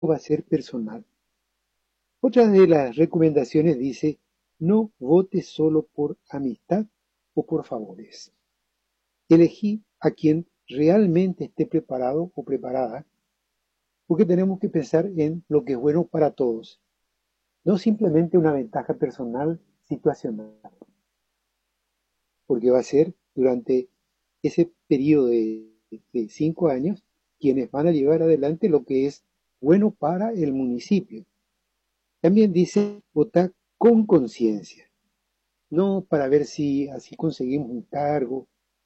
va a ser personal. Otra de las recomendaciones dice, no votes solo por amistad o por favores. Elegí a quien realmente esté preparado o preparada, porque tenemos que pensar en lo que es bueno para todos, no simplemente una ventaja personal situacional, porque va a ser durante ese periodo de 5 años quienes van a llevar adelante lo que es bueno para el municipio. También dice votar con conciencia, no para ver si así conseguimos un cargo.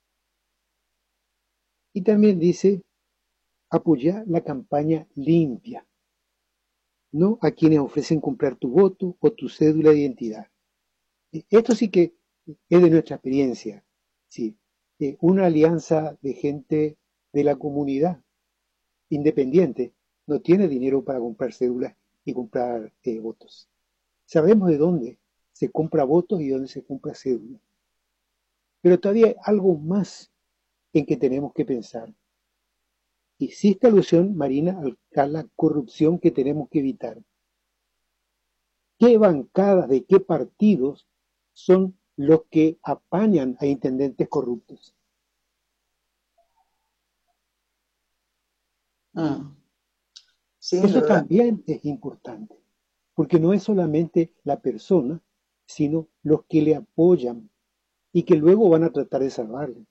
Y también dice apoyar la campaña limpia, no a quienes ofrecen comprar tu voto o tu cédula de identidad. Esto sí que es de nuestra experiencia, sí. Una alianza de gente de la comunidad independiente no tiene dinero para comprar cédulas y comprar votos. Sabemos de dónde se compra votos y dónde se compra cédulas. Pero todavía hay algo más en que tenemos que pensar. Hiciste alusión, Marina, a la corrupción que tenemos que evitar. ¿Qué bancadas de qué partidos son los que apañan a intendentes corruptos? Sin Eso duda. también es importante, porque no es solamente la persona, sino los que le apoyan y que luego van a tratar de salvarle.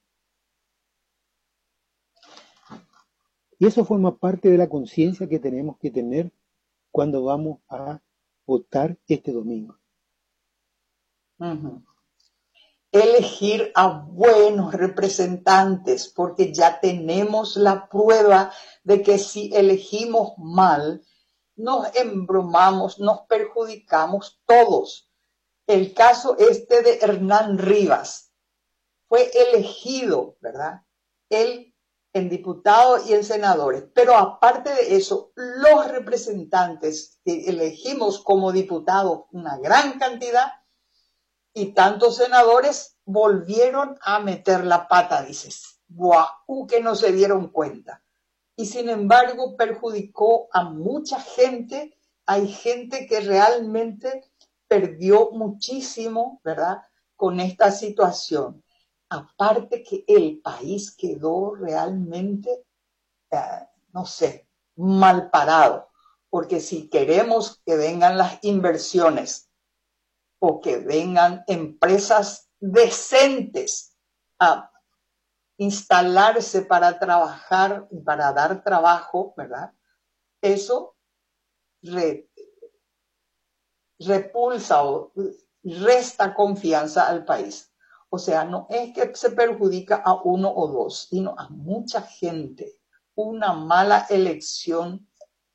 Y eso forma parte de la conciencia que tenemos que tener cuando vamos a votar este domingo. Uh-huh. Elegir a buenos representantes, porque ya tenemos la prueba de que si elegimos mal, nos embromamos, nos perjudicamos todos. El caso este de Hernán Rivas fue elegido, ¿verdad? Él en diputados y en senadores. Pero aparte de eso, los representantes que elegimos como diputados, una gran cantidad, y tantos senadores volvieron a meter la pata, dices. ¡Guau! Que no se dieron cuenta. Y sin embargo perjudicó a mucha gente. Hay gente que realmente perdió muchísimo, ¿verdad?, con esta situación. Aparte que el país quedó realmente, no sé, mal parado. Porque si queremos que vengan las inversiones o que vengan empresas decentes a instalarse para trabajar, para dar trabajo, ¿verdad? Eso repulsa o resta confianza al país. O sea, no es que se perjudica a uno o dos, sino a mucha gente. Una mala elección,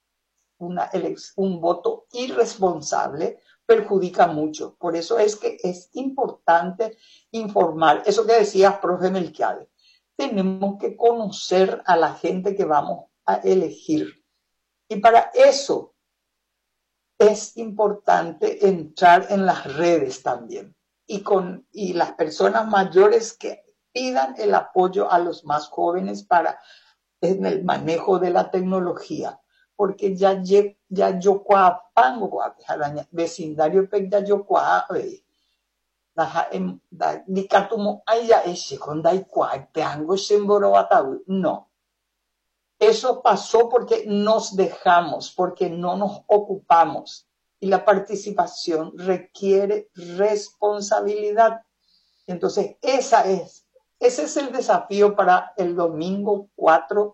un voto irresponsable perjudica mucho. Por eso es que es importante informar. Eso que decías, profe Melquiades. Tenemos que conocer a la gente que vamos a elegir. Y para eso es importante entrar en las redes también. Y las personas mayores que pidan el apoyo a los más jóvenes para en el manejo de la tecnología. Porque ya yo pango vecindario pe ya yo no. Eso pasó porque nos dejamos, porque no nos ocupamos. Y la participación requiere responsabilidad. Entonces, ese es el desafío para el domingo 4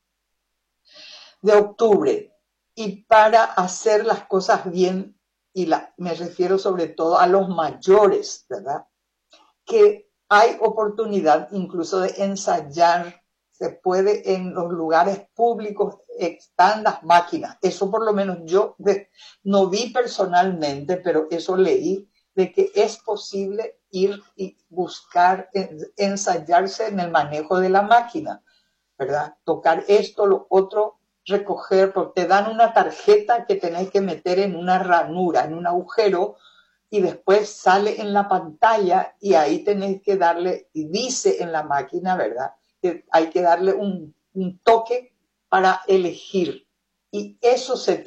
de octubre. Y para hacer las cosas bien, me refiero sobre todo a los mayores, ¿verdad?, que hay oportunidad incluso de ensayar. Se puede en los lugares públicos, están las máquinas. Eso por lo menos yo no vi personalmente, pero eso leí, de que es posible ir y buscar, ensayarse en el manejo de la máquina, ¿verdad? Tocar esto, lo otro, recoger, porque te dan una tarjeta que tenés que meter en una ranura, en un agujero, y después sale en la pantalla y ahí tenés que darle, y dice en la máquina, ¿verdad?, que hay que darle un toque para elegir. y eso se